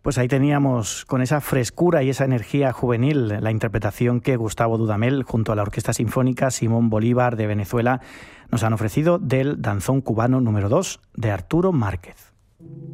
Pues ahí teníamos, con esa frescura y esa energía juvenil, la interpretación que Gustavo Dudamel, junto a la Orquesta Sinfónica Simón Bolívar de Venezuela, nos han ofrecido del danzón cubano número 2 de Arturo Márquez.